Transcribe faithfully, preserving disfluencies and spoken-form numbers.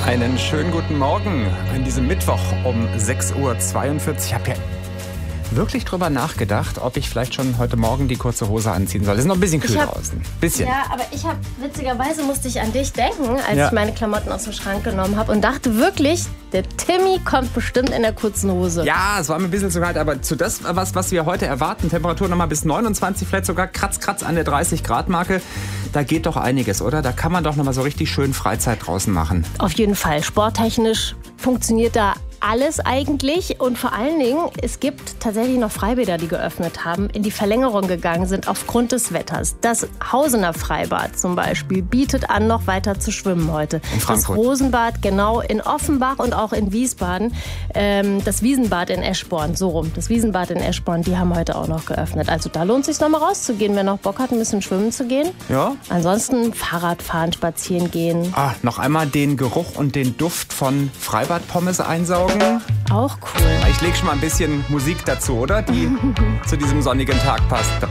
Einen schönen guten Morgen an diesem Mittwoch um sechs Uhr zweiundvierzig. Ich habe ja wirklich drüber nachgedacht, ob ich vielleicht schon heute Morgen die kurze Hose anziehen soll. Es ist noch ein bisschen kühl hab, draußen. Bisschen. Ja, aber ich habe, witzigerweise musste ich an dich denken, als ja. ich meine Klamotten aus dem Schrank genommen habe und dachte wirklich, der Timmy kommt bestimmt in der kurzen Hose. Ja, es war mir ein bisschen zu kalt, aber zu das, was, was wir heute erwarten, Temperatur nochmal bis neunundzwanzig, vielleicht sogar kratz, kratz an der dreißig Grad Marke, da geht doch einiges, oder? Da kann man doch nochmal so richtig schön Freizeit draußen machen. Auf jeden Fall. Sporttechnisch funktioniert da alles eigentlich und vor allen Dingen, es gibt tatsächlich noch Freibäder, die geöffnet haben, in die Verlängerung gegangen sind aufgrund des Wetters. Das Hausener Freibad zum Beispiel bietet an, noch weiter zu schwimmen heute. In Frankfurt. Das Rosenbad genau in Offenbach und auch in Wiesbaden. Ähm, das Wiesenbad in Eschborn, so rum. Das Wiesenbad in Eschborn, die haben heute auch noch geöffnet. Also da lohnt es sich noch mal rauszugehen, wer noch Bock hat, ein bisschen schwimmen zu gehen. Ja. Ansonsten Fahrradfahren, spazieren gehen. Ah, noch einmal den Geruch und den Duft von Freibadpommes einsaugen. Auch cool. Ich lege schon mal ein bisschen Musik dazu, oder? Die zu diesem sonnigen Tag passt.